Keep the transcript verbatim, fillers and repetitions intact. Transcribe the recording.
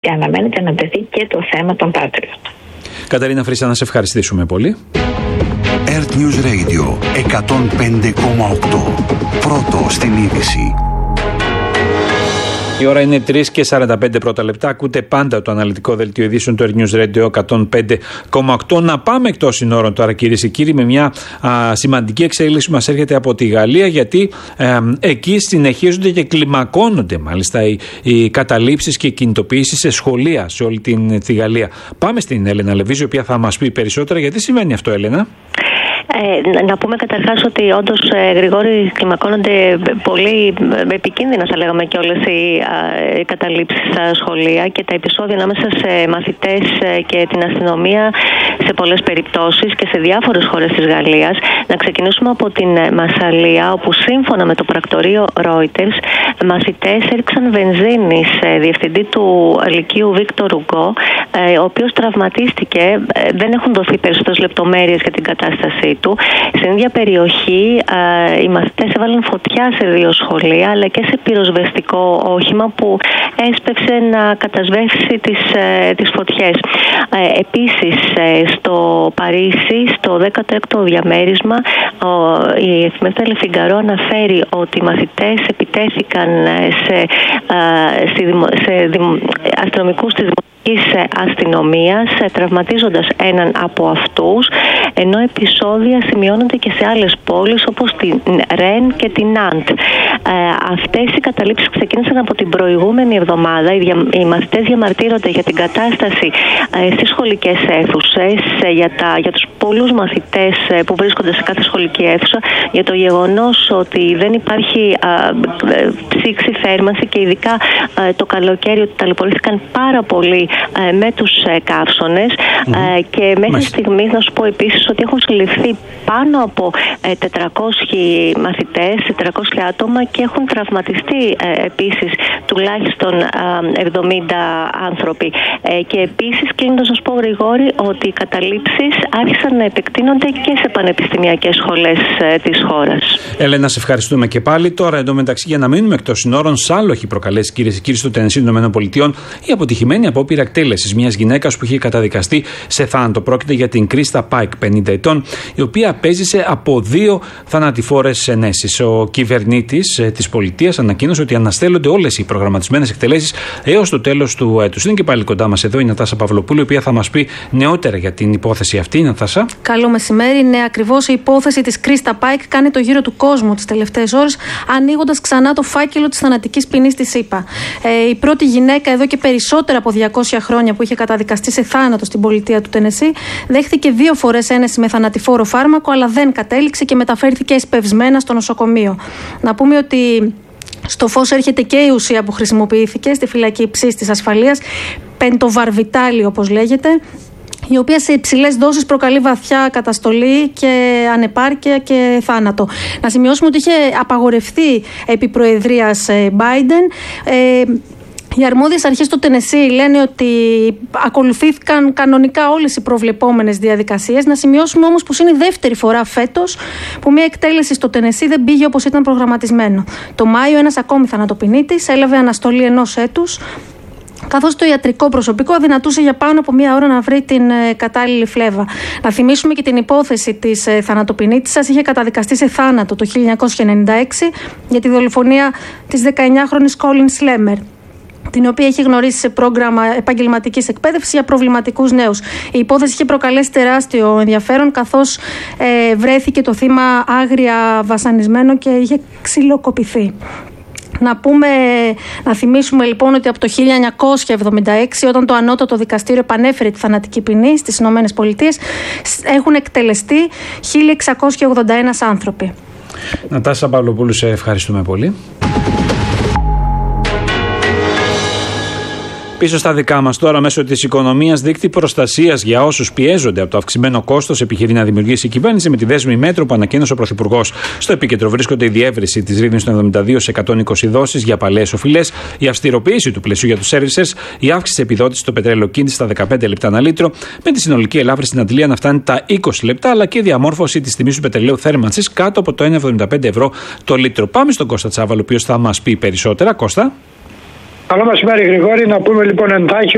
Και αναμένεται να τεθεί και το θέμα των Patriot. Καταρίνα Φρύσα, να σε ευχαριστήσουμε πολύ. Earth News Radio εκατόν πέντε κόμμα οκτώ. Πρώτο στην είδηση. Η ώρα είναι τρία και σαράντα πέντε πρώτα λεπτά. Ακούτε πάντα το αναλυτικό δελτίο ειδήσεων του Earth News Radio εκατόν πέντε κόμμα οκτώ. Να πάμε εκτός συνόρων τώρα, κυρίες και κύριοι, με μια α, σημαντική εξέλιξη που μας έρχεται από τη Γαλλία, γιατί ε, εκεί συνεχίζονται και κλιμακώνονται μάλιστα οι, οι καταλήψεις και οι κινητοποιήσεις σε σχολεία σε όλη την, τη Γαλλία. Πάμε στην Έλενα Λεβίζη, η οποία θα μας πει περισσότερα. Γιατί σημαίνει αυτό, Έλενα? Ε, να πούμε καταρχάς ότι όντως, ε, Γρηγόρη, κλιμακώνονται πολύ επικίνδυνα, θα λέγαμε, και όλες οι ε, καταλήψεις στα σχολεία και τα επεισόδια ανάμεσα σε μαθητές ε, και την αστυνομία σε πολλές περιπτώσεις και σε διάφορες χώρες της Γαλλίας. Να ξεκινήσουμε από την Μασσαλία, όπου σύμφωνα με το πρακτορείο Reuters, μαθητές έριξαν βενζίνη σε διευθυντή του Λυκείου Βίκτορ Ουγκό, ε, ο οποίος τραυματίστηκε. Ε, δεν έχουν δοθεί περισσότερες λεπτομέρειες για την κατάστασή του. Στην ίδια περιοχή, ε, οι μαθητές έβαλαν φωτιά σε δύο σχολεία, αλλά και σε πυροσβεστικό όχημα που έσπευσε να κατασβέσει τις, ε, τις φωτιές. Ε, επίσης, ε, στο Παρίσι, στο δέκατο έκτο διαμέρισμα, ο, η εφημερίδα Le Figaro αναφέρει ότι οι μαθητές επιτέθηκαν σε, ε, σε, δημο, σε δημο, αστυνομικούς της δημοτικής αστυνομίας, τραυματίζοντας έναν από αυτούς, ενώ επεισόδια σημειώνονται και σε άλλες πόλεις όπως την Ρεν και την Ναντ. Ε, αυτές οι καταλήψεις ξεκίνησαν από την προηγούμενη εβδομάδα. Οι, δια, οι μαθητές διαμαρτύρονται για την κατάσταση ε, στις σχολικές αίθουσες, ε, για, τα, για τους πολλούς μαθητές ε, που βρίσκονται σε κάθε σχολική αίθουσα, για το γεγονός ότι δεν υπάρχει ε, ε, ψήξη, θέρμανση και ειδικά ε, το καλοκαίρι, ότι ταλαιπωρήθηκαν πάρα πολύ ε, με τους ε, καύσωνες. Mm-hmm. Ε, και μέχρι Μάλιστα. στιγμής, να σου πω επίσης ότι έχουν συλληφθεί πάνω από ε, τετρακόσιοι μαθητές, τετρακόσια άτομα, και έχουν τραυματιστεί ε, επίσης τουλάχιστον ε, εβδομήντα άνθρωποι. Ε, και επίσης, κλείνοντας, να σου πω, Γρηγόρη, ότι οι καταλήψεις άρχισαν να επεκτείνονται και σε πανεπιστημιακές σχολές ε, της χώρας. Έλενα, σε ευχαριστούμε και πάλι. Τώρα, εντωμεταξύ, για να μείνουμε εκτός συνόρων, σ' έχει προκαλέσει, κυρίες και κύριοι, στο Τενεσσί των ΗΠΑ η αποτυχημένη απόπειρα εκτέλεσης μιας γυναίκας που είχε καταδικαστεί σε θάνατο. Πρόκειται για την Κρίστα Πάικ, πενήντα ετών, η οποία απέζησε από δύο θανατηφόρες ενέσεις. Ο κυβερνήτης ε, της πολιτείας ανακοίνωσε ότι αναστέλλονται όλες οι προγραμματισμένες εκτελέσεις έως το τέλος του έτους. Είναι και πάλι κοντά μας εδώ η Νατάσα Παυλοπούλου, η οποία θα μας πει νεότερα για την υπόθεση αυτή. Νατάσα. Καλό μεσημέρι. Ναι, ακριβώς η υπόθεση της Κρίστα Πάικ κάνει το γύρο του κόσμου τις τελευταίες ώρες, ανοίγοντας ξανά το φάκελο της θανατικής ποινής της ΗΠΑ. Ε, η πρώτη γυναίκα εδώ και περισσότερα από διακόσια χρόνια που είχε καταδικαστεί σε θάνατο στην πολιτεία του Τενεσσί δέχθηκε δύο φορές ένεση με θανατηφόρο φάρμακο, αλλά δεν κατέληξε και μεταφέρθηκε εσπευσμένα στο νοσοκομείο. Να πούμε ότι στο φως έρχεται και η ουσία που χρησιμοποιήθηκε στη φυλακή υψής της ασφαλείας, πεντοβαρβιτάλη όπως λέγεται, η οποία σε υψηλές δόσεις προκαλεί βαθιά καταστολή και ανεπάρκεια και θάνατο. Να σημειώσουμε ότι είχε απαγορευτεί επί προεδρίας Biden. Ε, Οι αρμόδιες αρχές στο Τενεσσί λένε ότι ακολουθήθηκαν κανονικά όλες οι προβλεπόμενες διαδικασίες. Να σημειώσουμε όμως πως είναι η δεύτερη φορά φέτος που μια εκτέλεση στο Τενεσσί δεν πήγε όπως ήταν προγραμματισμένο. Το Μάιο ένας ακόμη θανατοποιητής έλαβε αναστολή ενός έτους, καθώς το ιατρικό προσωπικό αδυνατούσε για πάνω από μία ώρα να βρει την ε, κατάλληλη φλέβα. Να θυμίσουμε και την υπόθεση της ε, θανατοποιητής. Είχε καταδικαστεί σε θάνατο το χίλια εννιακόσια ενενήντα έξι για τη δολοφονία της δεκαεννιάχρονης Κόλιν Σλέμερ, την οποία είχε γνωρίσει σε πρόγραμμα επαγγελματικής εκπαίδευσης για προβληματικούς νέους. Η υπόθεση είχε προκαλέσει τεράστιο ενδιαφέρον, καθώς ε, βρέθηκε το θύμα άγρια βασανισμένο και είχε ξυλοκοπηθεί. Να πούμε, να θυμίσουμε λοιπόν ότι από το χίλια εννιακόσια εβδομήντα έξι, όταν το ανώτατο δικαστήριο επανέφερε τη θανατική ποινή στις Ηνωμένες Πολιτείες, έχουν εκτελεστεί χίλια εξακόσιοι ογδόντα ένα άνθρωποι. Νατάσα Παυλοπούλου, σε ευχαριστούμε πολύ. Πίσω στα δικά μας τώρα, μέσω της οικονομίας, δίκτυ προστασίας για όσους πιέζονται από το αυξημένο κόστος επιχειρεί να δημιουργήσει η κυβέρνηση με τη δέσμη μέτρου που ανακοίνωσε ο Πρωθυπουργός. Στο επίκεντρο βρίσκονται η διεύρυνση της ρύθμισης των εβδομήντα δύο σε εκατόν είκοσι δόσεις για παλαιές οφειλές, η αυστηροποίηση του πλαισίου για τους servicers, η αύξηση της επιδότησης στο πετρέλαιο κίνηση στα δεκαπέντε λεπτά ανά λίτρο, με τη συνολική ελάφρυνση στην αντλία να φτάνει τα είκοσι λεπτά, αλλά και η διαμόρφωση της τιμής του πετρελαίου θέρμανσης κάτω από το ένα κόμμα εβδομήντα πέντε ευρώ το λίτρο. Πάμε στον Κώστα Τσάβαλο, ο οποίος θα μας πει περισσότερα. Κώστα. Καλό μεσημέρι, Γρηγόρη. Να πούμε λοιπόν εντάχει